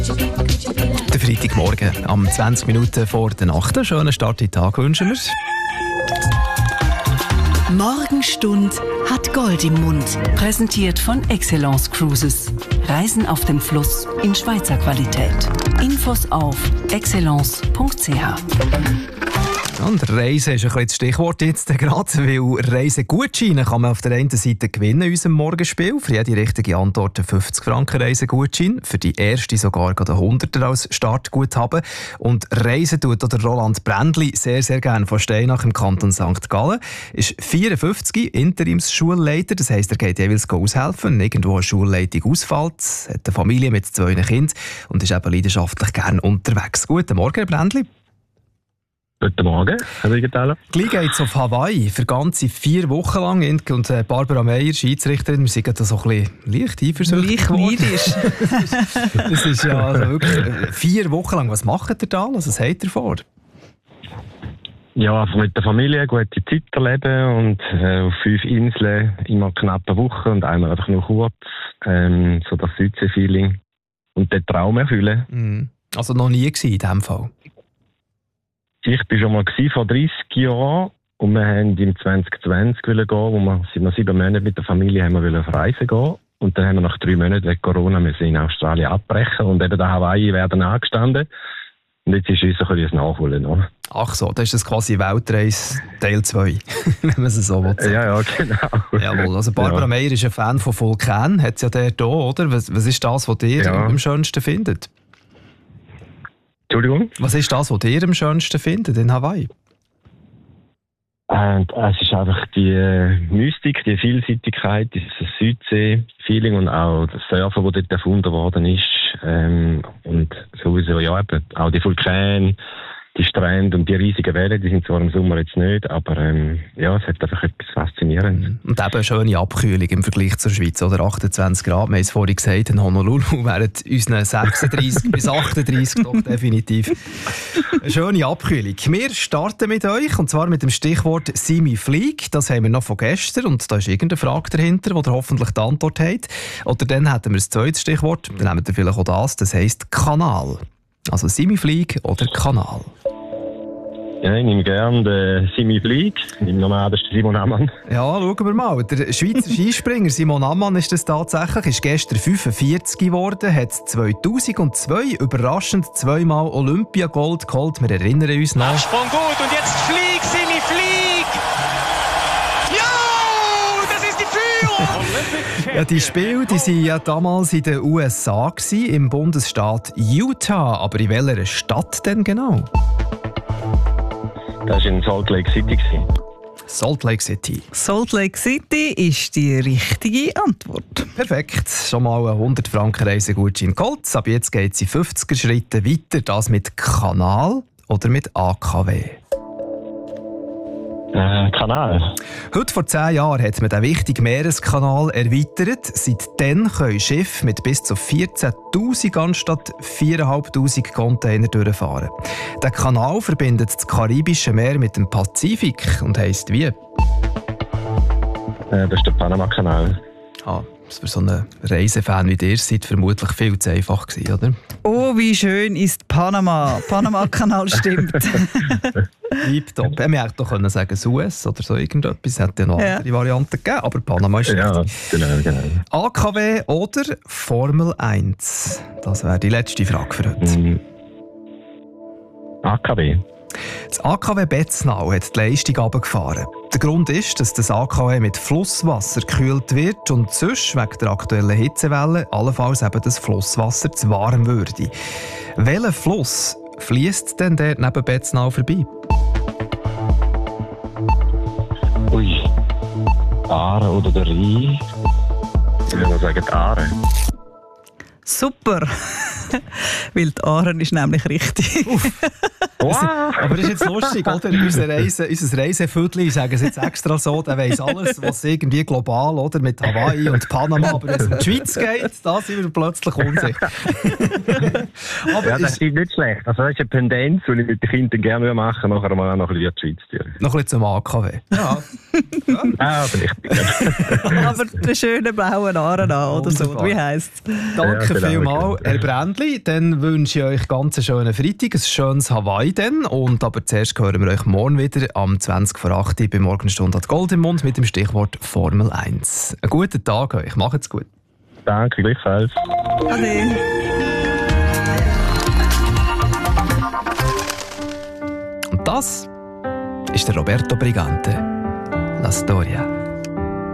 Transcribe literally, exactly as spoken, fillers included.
Der Freitagmorgen, am zwanzig Minuten vor der Nacht. Einen schönen Start in den Tag wünschen wir. Morgenstund hat Gold im Mund. Präsentiert von Excellence Cruises. Reisen auf dem Fluss in Schweizer Qualität. Infos auf excellence punkt c h. Und Reisen ist ein bisschen das Stichwort jetzt gerade, weil Reisegutscheine kann man auf der einen Seite gewinnen in unserem Morgenspiel. Für jede richtige Antwort ein fünfzig Franken Reisegutschein. Für die erste sogar ein hunderter als Startguthaben. Und Reisen tut der Roland Brändli sehr, sehr gerne von Steinach im Kanton Sankt Gallen. Ist vierundfünfzig, Interimsschulleiter. Das heisst, er geht jeweils aushelfen, wenn irgendwo eine Schulleitung ausfällt. Hat eine Familie mit zwei Kindern und ist eben leidenschaftlich gerne unterwegs. Guten Morgen, Herr Brändli. Guten Morgen, Herr Wiegenthaler. Gleich geht es auf Hawaii für ganze vier Wochen lang. Und Barbara Meyer, Schiedsrichterin, wir sind da so ein bisschen leicht eifersüchtig geworden. Das ist ja also wirklich vier Wochen lang. Was macht ihr da? Also, was habt ihr vor? Ja, einfach mit der Familie eine gute Zeit erleben und äh, auf fünf Inseln immer knapp eine Woche und einmal einfach nur kurz. Ähm, so das Südsee-Feeling und den Traum erfüllen. Mm. Also noch nie gewesen in diesem Fall? Ich war schon mal vor dreißig Jahren und wir wollten im zwanzig zwanzig gehen, wo wir, sind wir sieben Monate mit der Familie haben wir auf Reisen gehen. Und dann haben wir nach drei Monaten wegen Corona müssen in Australien abbrechen und eben der Hawaii werden angestanden. Und jetzt ist uns ein bisschen das Nachholen. Oder? Ach so, das ist das quasi Weltreise Teil zwei, wenn man es so will. Ja, ja, genau. Jawohl, also Barbara ja. Meyer ist ein Fan von Vulkanen, hat es ja dort hier, oder? Was, was ist das, was ihr ja. am schönsten findet? Entschuldigung? Was ist das, was ihr am schönsten findet in Hawaii? Und es ist einfach die äh, Mystik, die Vielseitigkeit, das Südsee-Feeling und auch das Surfen, das dort erfunden worden ist. Ähm, und sowieso, ja, eben, auch die Vulkane, die Strände und die riesigen Wellen, die sind zwar im Sommer jetzt nicht, aber ähm, ja, es hat einfach etwas Faszinierendes. Und eben eine schöne Abkühlung im Vergleich zur Schweiz, oder? achtundzwanzig Grad, wir haben es vorhin gesagt, in Honolulu wären unseren sechsunddreissig bis achtunddreissig doch definitiv eine schöne Abkühlung. Wir starten mit euch, und zwar mit dem Stichwort «Simi Flieg». Das haben wir noch von gestern und da ist irgendeine Frage dahinter, wo ihr hoffentlich die Antwort habt. Oder dann hätten wir das zweite Stichwort, dann nehmen wir vielleicht auch das, das heisst «Kanal». Also «Simi Flieg» oder «Kanal». Ja, ich nehme gerne den Simi Flieg. Ich nehme nochmal, das ist Simon Ammann. Ja, schauen wir mal. Der Schweizer Skispringer Simon Ammann ist das tatsächlich, ist gestern fünfundvierzig geworden, hat zweitausendzwei überraschend zweimal Olympiagold geholt. Wir erinnern uns noch. Absprung gut und jetzt Flieg, Simi Flieg! Ja, das ist die Führung! Ja, die Spiele die waren ja damals in den U S A, gewesen, im Bundesstaat Utah. Aber in welcher Stadt denn genau? Das war in Salt Lake City. Salt Lake City. Salt Lake City ist die richtige Antwort. Perfekt. Schon mal ein hundert Franken Reisegutschein geholt. Aber jetzt geht es in fünfziger Schritte weiter. Das mit Kanal oder mit A K W? Äh, Kanal. Heute vor zehn Jahren hat man den wichtigen Meereskanal erweitert. Seitdem können Schiffe mit bis zu vierzehntausend anstatt viertausendfünfhundert Container durchfahren. Der Kanal verbindet das Karibische Meer mit dem Pazifik und heisst wie? Äh, das ist der Panama-Kanal. Ah, das für so einen Reisefan wie ihr seid vermutlich viel zu einfach gewesen, oder? Oh, wie schön ist Panama. Panama-Kanal stimmt. Tipptopp. Wir hätten doch können sagen Suez oder so irgendetwas. Es hätte ja noch ja. andere Varianten gegeben, aber Panama ist ja, richtig. Genau, genau. A K W oder Formel eins? Das wäre die letzte Frage für heute. Mm. A K W. Das A K W Betznau hat die Leistung runtergefahren. Der Grund ist, dass das A K W mit Flusswasser gekühlt wird und sonst wegen der aktuellen Hitzewelle allenfalls eben das Flusswasser zu warm würde. Welcher Fluss fließt denn dort neben Betznau vorbei? Ui, Aare oder der Rhein? Ich würde mal sagen die Aare. Super! Weil die Aare ist nämlich richtig. Wow. Aber das ist jetzt lustig, oder? Unser, Reise, unser Reiseviertel, ich sage es jetzt extra so, der weiss alles, was irgendwie global, oder? Mit Hawaii und Panama, aber wenn es um die Schweiz geht, da sind wir plötzlich unsicher. Aber Ja, das ist ist nicht schlecht. Also das ist eine Tendenz, die ich mit den Kindern gerne machen würde, nachher mal auch noch ein bisschen die Schweiz ziehen. noch ein bisschen zum A K W. Ja. Ah, vielleicht. Aber den schönen blauen Aaren an, oder so. Wunderbar. Wie heisst es? Danke Ja, genau, vielmals, okay. Herr Brändli. Dann wünsche ich euch ganz einen schönen Freitag, ein schönes Hawaii dann. Und aber zuerst hören wir euch morgen wieder am zwanzig vor acht bei Morgenstunde hat Gold im Mund mit dem Stichwort Formel eins. Einen guten Tag euch, macht's gut. Danke, gleichfalls. Ade. Und das ist der Roberto Brigante. La Storia.